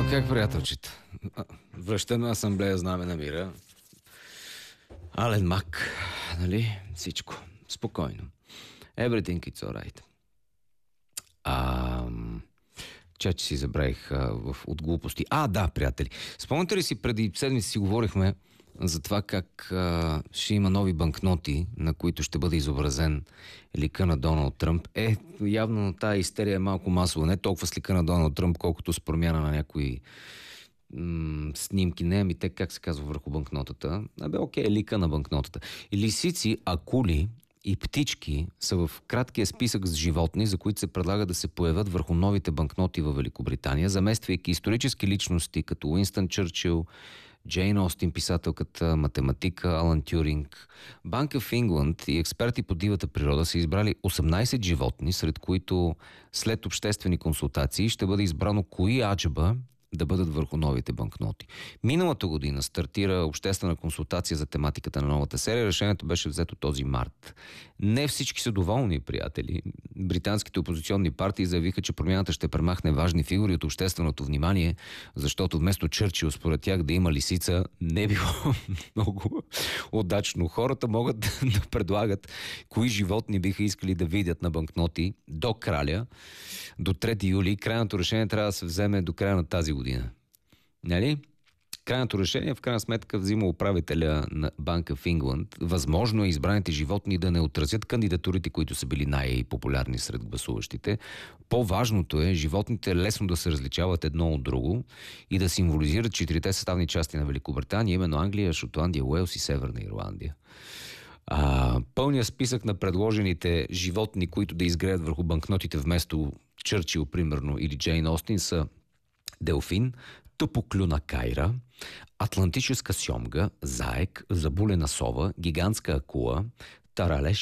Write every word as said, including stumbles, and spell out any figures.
Как, приятелчета? Връщана асамблея Знаме на мира. Ален Мак, нали? Всичко. Спокойно. Everything is alright. А, че, че си забравих а, в, от глупости. А, да, приятели. Спомняте ли си, преди седмици си говорихме за това как а, ще има нови банкноти, на които ще бъде изобразен лика на Доналд Тръмп. Е, явно тая истерия е малко масова. Не толкова с лика на Доналд Тръмп, колкото с промяна на някои м- снимки. Не, ами те как се казва върху банкнотата? Абе, окей, лика на банкнотата. И лисици, акули и птички са в краткия списък с животни, за които се предлага да се появят върху новите банкноти във Великобритания, замествайки исторически личности като Уинстън Чърчил, Джейн Остин, писателката, математика, Алан Тюринг. Банк в Ингланд и експерти по дивата природа са избрали осемнайсет животни, сред които след обществени консултации ще бъде избрано кои аджеба да бъдат върху новите банкноти. Миналата година стартира обществена консултация за тематиката на новата серия. Решението беше взето този март. Не всички са доволни, приятели. Британските опозиционни партии заявиха, че промяната ще премахне важни фигури от общественото внимание, защото вместо Чърчил, според тях, да има лисица, не било много удачно. Хората могат да предлагат кои животни биха искали да видят на банкноти до краля, до трети юли. Крайното решение трябва да се вземе до края на тази година. Нали? Крайното решение в крайна сметка взима управителя на Банка в Ингланд. Възможно е избраните животни да не отразят кандидатурите, които са били най-популярни сред гласуващите. По-важното е животните лесно да се различават едно от друго и да символизират четирите съставни части на Великобритания, именно Англия, Шотландия, Уелс и Северна Ирландия. А, пълният списък на предложените животни, които да изгреят върху банкнотите вместо Чърчил, примерно, или Джейн Остин, са делфин, тъпоклюна кайра, атлантическа сьомга, заек, забулена сова, гигантска акула, таралеж,